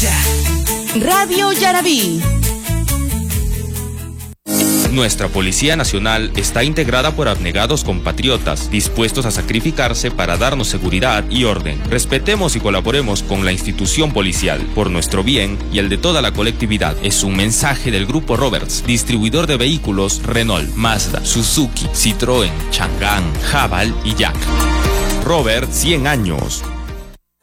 Radio Yarabí. Nuestra Policía Nacional está integrada por abnegados compatriotas, dispuestos a sacrificarse para darnos seguridad y orden. Respetemos y colaboremos con la institución policial, por nuestro bien y el de toda la colectividad. Es un mensaje del Grupo Roberts, distribuidor de vehículos Renault, Mazda, Suzuki, Citroën, Chang'an, Haval y Jack. Robert, 100 años.